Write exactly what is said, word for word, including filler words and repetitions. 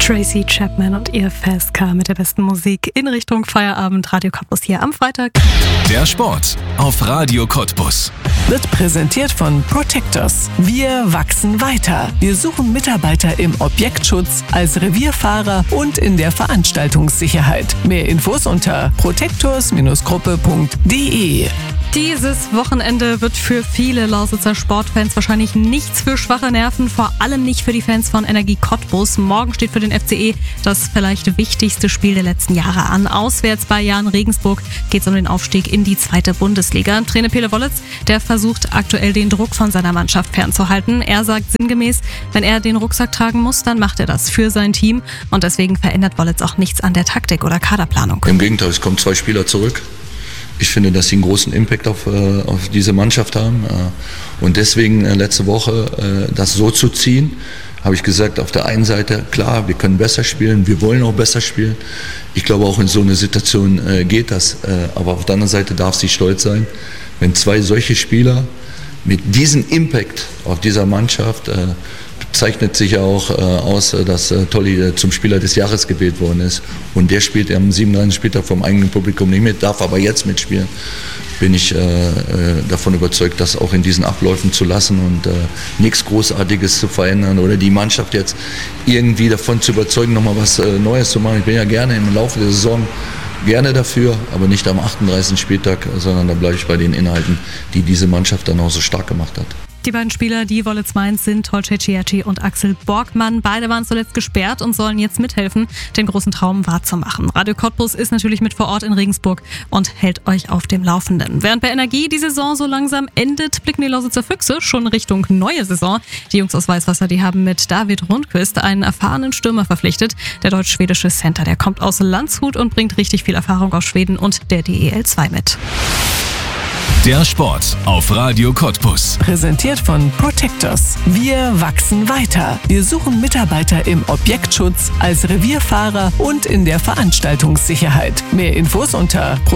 Tracy Chapman und ihr Fast Car mit der besten Musik in Richtung Feierabend. Radio Cottbus hier am Freitag. Der Sport auf Radio Cottbus wird präsentiert von Protectors. Wir wachsen weiter. Wir suchen Mitarbeiter im Objektschutz, als Revierfahrer und in der Veranstaltungssicherheit. Mehr Infos unter protectors Gruppe punkt de. Dieses Wochenende wird für viele Lausitzer Sportfans wahrscheinlich nichts für schwache Nerven, vor allem nicht für die Fans von Energie Cottbus. Morgen steht für den F C E das vielleicht wichtigste Spiel der letzten Jahre an. Auswärts bei Jahn Regensburg geht es um den Aufstieg in die zweite Bundesliga. Trainer Pele Wollitz, der versucht aktuell den Druck von seiner Mannschaft fernzuhalten. Er sagt sinngemäß, wenn er den Rucksack tragen muss, dann macht er das für sein Team. Und deswegen verändert Wollitz auch nichts an der Taktik oder Kaderplanung. Im Gegenteil, es kommen zwei Spieler zurück. Ich finde, dass sie einen großen Impact auf, äh, auf diese Mannschaft haben. Äh, und deswegen äh, letzte Woche äh, das so zu ziehen, habe ich gesagt, auf der einen Seite, klar, wir können besser spielen, wir wollen auch besser spielen. Ich glaube, auch in so einer Situation äh, geht das. Äh, aber auf der anderen Seite darf sie stolz sein, wenn zwei solche Spieler mit diesem Impact auf dieser Mannschaft, äh, zeichnet sich ja auch äh, aus, dass äh, Tolly äh, zum Spieler des Jahres gewählt worden ist. Und der spielt am siebenunddreißigsten Spieltag vom eigenen Publikum nicht mit, darf aber jetzt mitspielen. Bin ich äh, äh, davon überzeugt, das auch in diesen Abläufen zu lassen und äh, nichts Großartiges zu verändern oder die Mannschaft jetzt irgendwie davon zu überzeugen, nochmal was äh, Neues zu machen. Ich bin ja gerne im Laufe der Saison gerne dafür, aber nicht am achtunddreißigsten Spieltag, sondern da bleibe ich bei den Inhalten, die diese Mannschaft dann auch so stark gemacht hat. Die beiden Spieler, die Wollitz meint, sind Tolcay Ciacci und Axel Borgmann. Beide waren zuletzt gesperrt und sollen jetzt mithelfen, den großen Traum wahrzumachen. Radio Cottbus ist natürlich mit vor Ort in Regensburg und hält euch auf dem Laufenden. Während bei Energie die Saison so langsam endet, blicken die Lausitzer Füchse schon Richtung neue Saison. Die Jungs aus Weißwasser, die haben mit David Rundqvist einen erfahrenen Stürmer verpflichtet. Der deutsch-schwedische Center, der kommt aus Landshut und bringt richtig viel Erfahrung aus Schweden und der D E L zwei mit. Der Sport auf Radio Cottbus. Präsentiert von Protectors. Wir wachsen weiter. Wir suchen Mitarbeiter im Objektschutz, als Revierfahrer und in der Veranstaltungssicherheit. Mehr Infos unter